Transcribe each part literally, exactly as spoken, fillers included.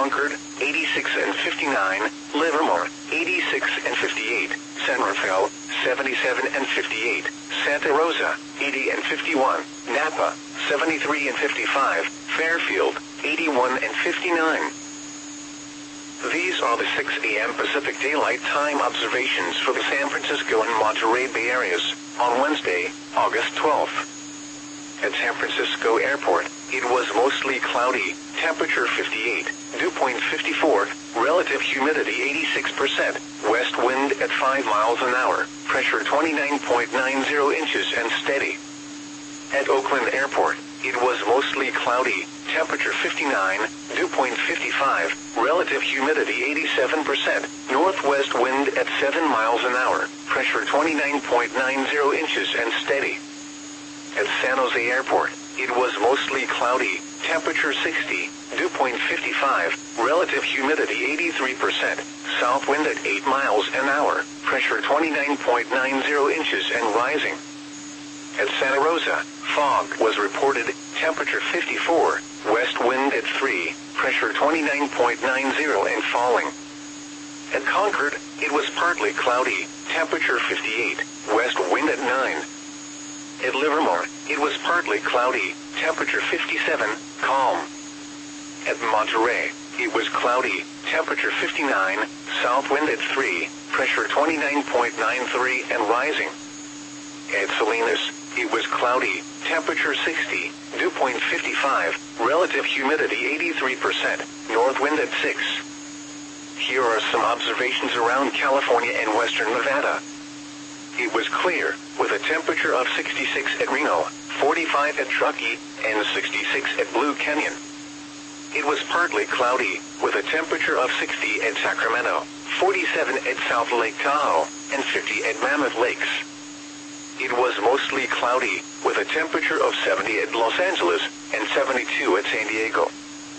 Concord, eighty-six and fifty-nine, Livermore, eighty-six and fifty-eight, San Rafael, seventy-seven and fifty-eight, Santa Rosa, eighty and fifty-one, Napa, seventy-three and fifty-five, Fairfield, eighty-one and fifty-nine. These are the six a m Pacific Daylight Time observations for the San Francisco and Monterey Bay areas on Wednesday, August twelfth. At San Francisco Airport, it was mostly cloudy, temperature fifty-eight, dew point fifty-four, relative humidity eighty-six percent, west wind at five miles an hour, pressure twenty-nine point nine zero inches and steady. At Oakland Airport, it was mostly cloudy, temperature fifty-nine, dew point fifty-five, relative humidity eighty-seven percent, northwest wind at seven miles an hour, pressure twenty-nine point nine zero inches and steady. At San Jose Airport, it was mostly cloudy, temperature sixty, dew point fifty-five, relative humidity eighty-three percent, south wind at eight miles an hour, pressure twenty-nine point nine zero inches and rising. At Santa Rosa, fog was reported, temperature fifty-four, west wind at three, pressure twenty-nine point nine zero and falling. At Concord, it was partly cloudy, temperature fifty-eight, west wind at nine. At Livermore, it was partly cloudy, temperature fifty-seven, calm. At Monterey, it was cloudy, temperature fifty-nine, south wind at three, pressure twenty-nine point nine three and rising. At Salinas, it was cloudy, temperature sixty, dew point fifty-five, relative humidity eighty-three percent, north wind at six. Here are some observations around California and western Nevada. It was clear, with a temperature of sixty-six at Reno, forty-five at Truckee, and sixty-six at Blue Canyon. It was partly cloudy, with a temperature of sixty at Sacramento, forty-seven at South Lake Tahoe, and fifty at Mammoth Lakes. It was mostly cloudy, with a temperature of seventy at Los Angeles, and seventy-two at San Diego.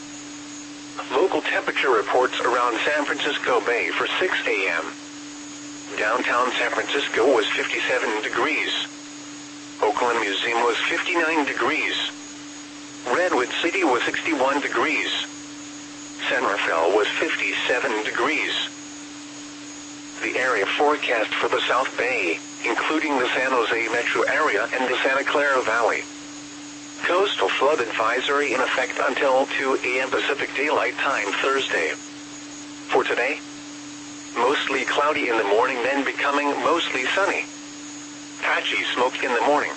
Local temperature reports around San Francisco Bay for six a m Downtown San Francisco was fifty-seven degrees. Oakland Museum was fifty-nine degrees. Redwood City was sixty-one degrees. San Rafael was fifty-seven degrees. The area forecast for the South Bay, including the San Jose metro area and the Santa Clara Valley. Coastal flood advisory in effect until two a m Pacific Daylight Time Thursday. For today, mostly cloudy in the morning, then becoming mostly sunny. Patchy smoke in the morning.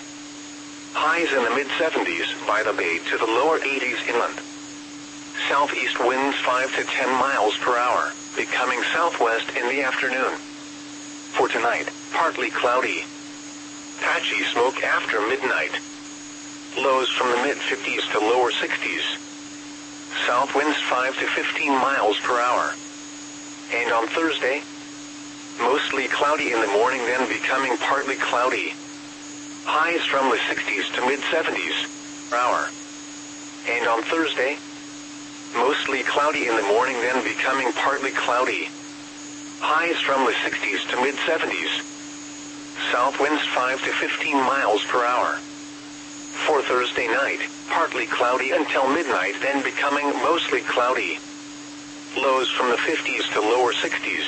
Highs in the mid seventies by the bay to the lower eighties inland. Southeast winds five to ten miles per hour, becoming southwest in the afternoon. For tonight, partly cloudy. Patchy smoke after midnight. Lows from the mid fifties to lower sixties. South winds five to fifteen miles per hour. And on Thursday, mostly cloudy in the morning, then becoming partly cloudy. Highs from the sixties to mid seventies per hour. And on Thursday, mostly cloudy in the morning, then becoming partly cloudy. Highs from the sixties to mid seventies. South winds five to fifteen miles per hour. For Thursday night, partly cloudy until midnight, then becoming mostly cloudy. Lows from the fifties to lower sixties.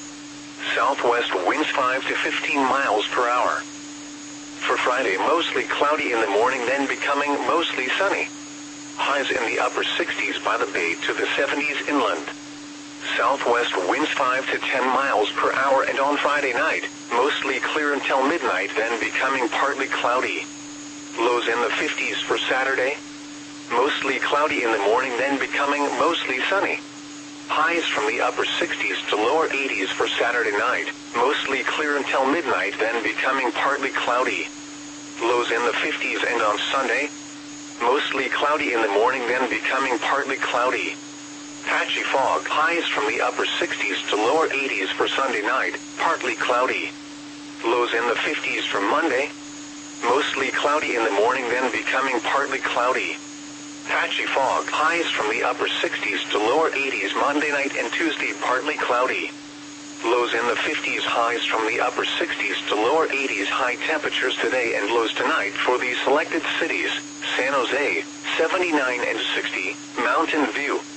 Southwest winds five to fifteen miles per hour. For Friday, mostly cloudy in the morning, then becoming mostly sunny. Highs in the upper sixties by the bay to the seventies inland. Southwest winds five to ten miles per hour, and on Friday night, mostly clear until midnight, then becoming partly cloudy. Lows in the fifties for Saturday. Mostly cloudy in the morning, then becoming mostly sunny. Highs from the upper sixties to lower eighties for Saturday night, mostly clear until midnight, then becoming partly cloudy. Lows in the fifties, and on Sunday, mostly cloudy in the morning, then becoming partly cloudy. Patchy fog. Highs from the upper sixties to lower eighties for Sunday night, partly cloudy. Lows in the fifties for Monday, mostly cloudy in the morning, then becoming partly cloudy. Patchy fog. Highs from the upper sixties to lower eighties Monday night and Tuesday, partly cloudy. Lows in the fifties. Highs from the upper sixties to lower eighties. High temperatures today and lows tonight for the selected cities: San Jose, seventy-nine and sixty, Mountain View,